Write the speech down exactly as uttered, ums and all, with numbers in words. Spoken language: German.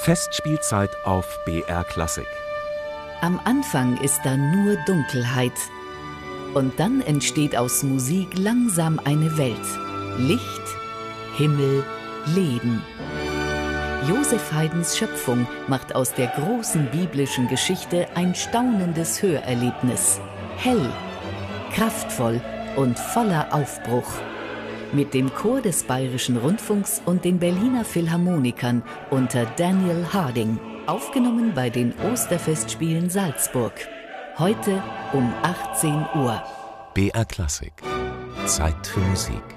Festspielzeit auf B R Klassik. Am Anfang ist da nur Dunkelheit. Und dann entsteht aus Musik langsam eine Welt. Licht, Himmel, Leben. Joseph Haydns Schöpfung macht aus der großen biblischen Geschichte ein staunendes Hörerlebnis. Hell, kraftvoll und voller Aufbruch. Mit dem Chor des Bayerischen Rundfunks und den Berliner Philharmonikern unter Daniel Harding. Aufgenommen bei den Osterfestspielen Salzburg. Heute um achtzehn Uhr. B R Klassik. Zeit für Musik.